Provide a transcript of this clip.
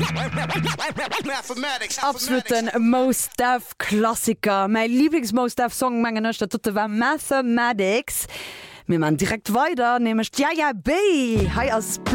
Absoluten Mos Def Klassiker. Mein Lieblings-Mos Def Song mengen dat war Mathematics. Mir man direkt weiter, nämlich Jaja B. Hi als